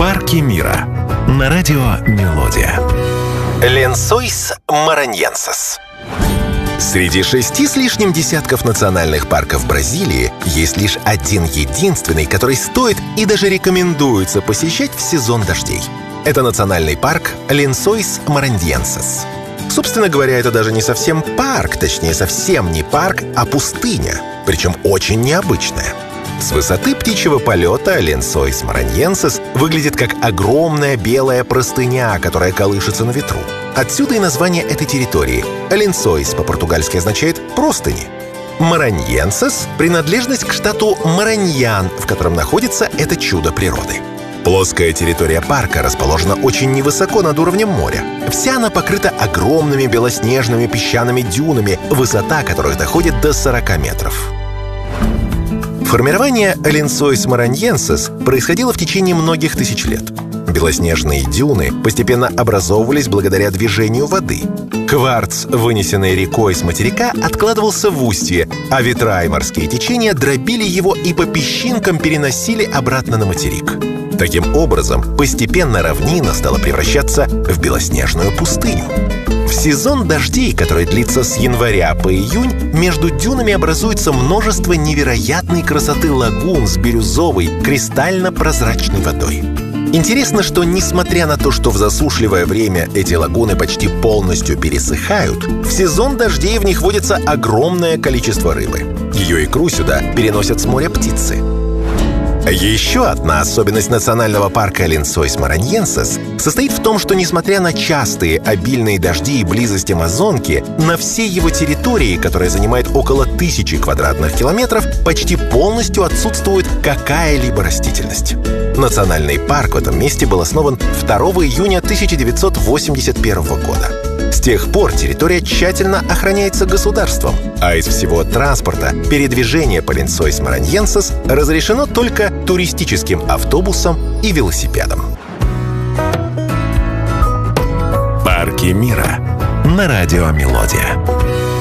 Парки мира на радио Мелодия. Ленсойс мараньенсис. Среди 6 с лишним десятков национальных парков Бразилии есть лишь один единственный, который стоит и даже рекомендуется посещать в сезон дождей. Это национальный парк Ленсойс мараньенсис. Собственно говоря, это даже не совсем парк, точнее, совсем не парк, а пустыня, причем очень необычная. С высоты птичьего полета Ленсойс мараньенсис выглядит как огромная белая простыня, которая колышется на ветру. Отсюда и название этой территории. Ленсойс по-португальски означает «простыни». Мараньенсис — принадлежность к штату Мараньян, в котором находится это чудо природы. Плоская территория парка расположена очень невысоко над уровнем моря. Вся она покрыта огромными белоснежными песчаными дюнами, высота которых доходит до 40 метров. Формирование Ленсойс мараньенсис происходило в течение многих тысяч лет. Белоснежные дюны постепенно образовывались благодаря движению воды. Кварц, вынесенный рекой с материка, откладывался в устье, а ветра и морские течения дробили его и по песчинкам переносили обратно на материк. Таким образом, постепенно равнина стала превращаться в белоснежную пустыню. В сезон дождей, который длится с января по июнь, между дюнами образуется множество невероятной красоты лагун с бирюзовой, кристально-прозрачной водой. Интересно, что несмотря на то, что в засушливое время эти лагуны почти полностью пересыхают, в сезон дождей в них водится огромное количество рыбы. Ее икру сюда переносят с моря птицы. Еще одна особенность национального парка Ленсойс мараньенсис состоит в том, что, несмотря на частые обильные дожди и близость Амазонки, на всей его территории, которая занимает около 1000 квадратных километров, почти полностью отсутствует какая-либо растительность. Национальный парк в этом месте был основан 2 июня 1981 года. С тех пор территория тщательно охраняется государством, а из всего транспорта передвижение по Ленсойс мараньенсис разрешено только туристическим автобусам и велосипедам. Парки мира на радио Мелодия.